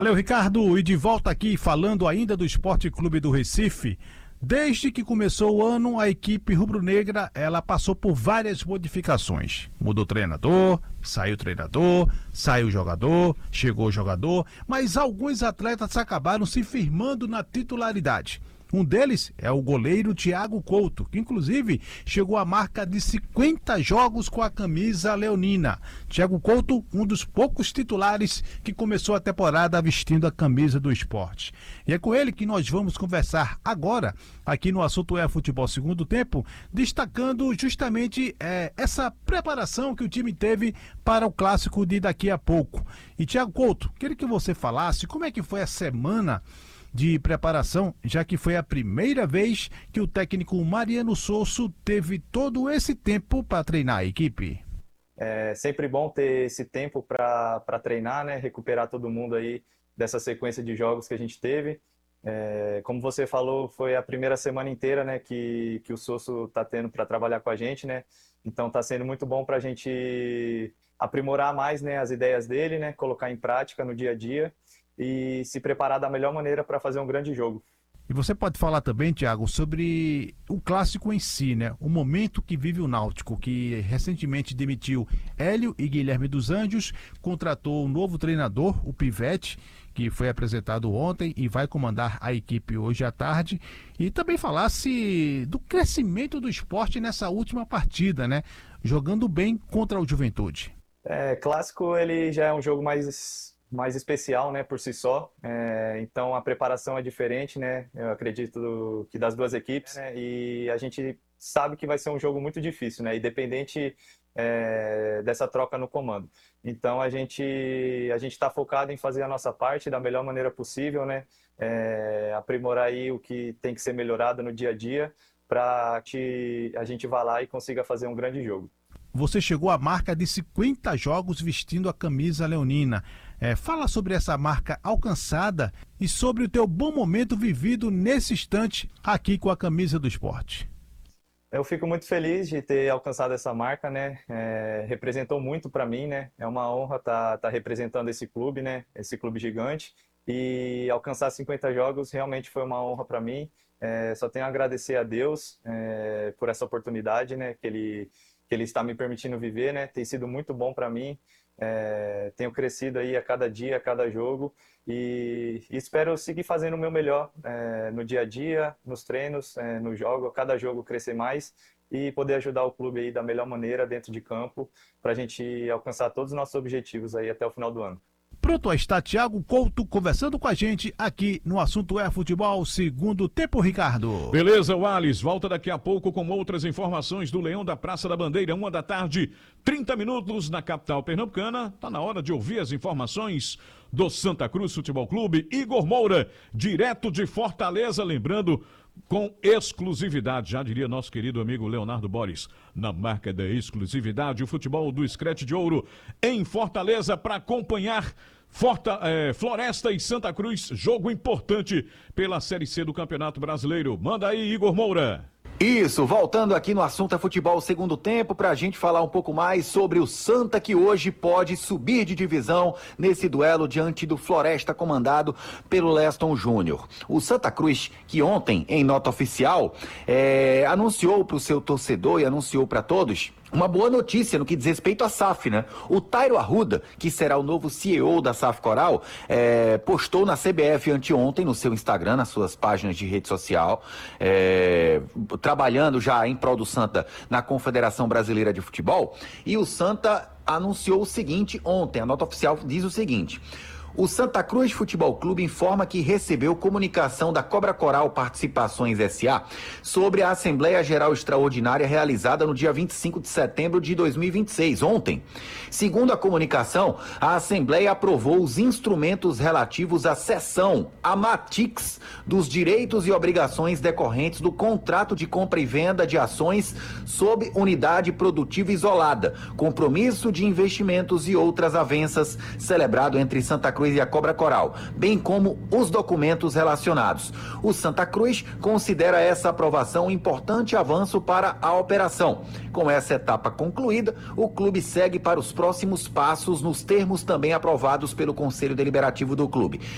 Valeu, Ricardo, e de volta aqui falando ainda do Esporte Clube do Recife. Desde que começou o ano, a equipe rubro-negra, ela passou por várias modificações. Mudou treinador, saiu jogador, chegou o jogador, mas alguns atletas acabaram se firmando na titularidade. Um deles é o goleiro Thiago Couto, que inclusive chegou à marca de 50 jogos com a camisa leonina. Thiago Couto, um dos poucos titulares que começou a temporada vestindo a camisa do esporte. E é com ele que nós vamos conversar agora, aqui no Assunto é Futebol Segundo Tempo, destacando justamente essa preparação que o time teve para o clássico de daqui a pouco. E Thiago Couto, queria que você falasse como é que foi a semana de preparação, já que foi a primeira vez que o técnico Mariano Sosso teve todo esse tempo para treinar a equipe. É sempre bom ter esse tempo para treinar, né? Recuperar todo mundo aí dessa sequência de jogos que a gente teve. Como você falou, foi a primeira semana inteira, né, que o Sosso está tendo para trabalhar com a gente, né? Então está sendo muito bom para a gente aprimorar mais, né, as ideias dele, né? Colocar em prática no dia a dia e se preparar da melhor maneira para fazer um grande jogo. E você pode falar também, Thiago, sobre o clássico em si, né? O momento que vive o Náutico, que recentemente demitiu Hélio e Guilherme dos Anjos, contratou um novo treinador, o Pivete, que foi apresentado ontem e vai comandar a equipe hoje à tarde. E também falasse do crescimento do esporte nessa última partida, né? Jogando bem contra o Juventude. Clássico, ele já é um jogo mais especial, né, por si só, então a preparação é diferente, né, eu acredito que das duas equipes, né, e a gente sabe que vai ser um jogo muito difícil, né, independente dessa troca no comando. Então a gente está focado em fazer a nossa parte da melhor maneira possível, né, aprimorar aí o que tem que ser melhorado no dia a dia para que a gente vá lá e consiga fazer um grande jogo. Você chegou à marca de 50 jogos vestindo a camisa leonina. Fala sobre essa marca alcançada e sobre o teu bom momento vivido nesse instante aqui com a camisa do esporte. Eu fico muito feliz de ter alcançado essa marca, né? Representou muito para mim, né? É uma honra tá representando esse clube, né? Esse clube gigante. E alcançar 50 jogos realmente foi uma honra para mim. Só tenho a agradecer a Deus por essa oportunidade, né? Que ele está me permitindo viver, né? Tem sido muito bom para mim. Tenho crescido aí a cada dia, a cada jogo e espero seguir fazendo o meu melhor no dia a dia, nos treinos, no jogo, a cada jogo crescer mais e poder ajudar o clube aí da melhor maneira dentro de campo para a gente alcançar todos os nossos objetivos aí até o final do ano. Pronto, está Thiago Couto conversando com a gente aqui no Assunto é Futebol Segundo Tempo, Ricardo. Beleza, Wallace, volta daqui a pouco com outras informações do Leão da Praça da Bandeira, 13h, 30 minutos na capital pernambucana. Tá na hora de ouvir as informações do Santa Cruz Futebol Clube. Igor Moura, direto de Fortaleza, lembrando, com exclusividade, já diria nosso querido amigo Leonardo Boris, na marca da exclusividade, o futebol do Screte de Ouro em Fortaleza para acompanhar Floresta e Santa Cruz, jogo importante pela Série C do Campeonato Brasileiro. Manda aí, Igor Moura. Isso, voltando aqui no Assunto é Futebol Segundo Tempo, para a gente falar um pouco mais sobre o Santa, que hoje pode subir de divisão nesse duelo diante do Floresta, comandado pelo Leston Júnior. O Santa Cruz, que ontem, em nota oficial, anunciou para o seu torcedor e anunciou para todos uma boa notícia no que diz respeito à SAF, né? O Tairo Arruda, que será o novo CEO da SAF Coral, postou na CBF anteontem, no seu Instagram, nas suas páginas de rede social, trabalhando já em prol do Santa na Confederação Brasileira de Futebol, e o Santa anunciou o seguinte ontem, a nota oficial diz o seguinte: o Santa Cruz Futebol Clube informa que recebeu comunicação da Cobra Coral Participações S.A. sobre a Assembleia Geral Extraordinária realizada no dia 25 de setembro de 2026, ontem. Segundo a comunicação, a Assembleia aprovou os instrumentos relativos à cessão, a Matix, dos direitos e obrigações decorrentes do contrato de compra e venda de ações sob unidade produtiva isolada, compromisso de investimentos e outras avanças, celebrado entre Santa Cruz e a Cobra Coral, bem como os documentos relacionados. O Santa Cruz considera essa aprovação um importante avanço para a operação. Com essa etapa concluída, o clube segue para os próximos passos nos termos também aprovados pelo Conselho Deliberativo do clube.